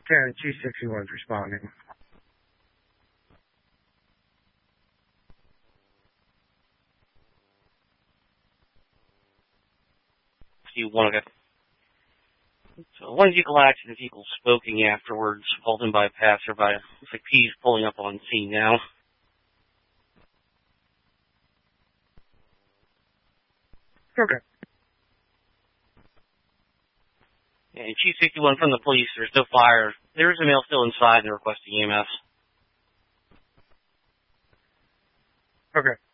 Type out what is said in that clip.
10, 261 is responding. One of So one vehicle accident, vehicle smoking afterwards, called in by a passerby. Looks like P's pulling up on scene now. Okay. And 261 from the police, there's no fire. There is a male still inside and requesting EMS. Okay.